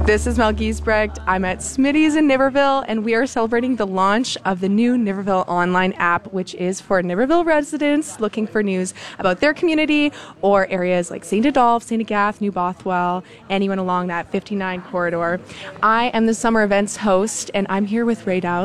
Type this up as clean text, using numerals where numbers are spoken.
This is Mel Giesbrecht. I'm at Smitty's in Niverville, and we are celebrating the launch of the new Niverville online app, which is for Niverville residents looking for news about their community or areas like St. Adolphe, St. Agath, New Bothwell, anyone along that 59 corridor. I am the summer events host, and I'm here with Ray Dowd.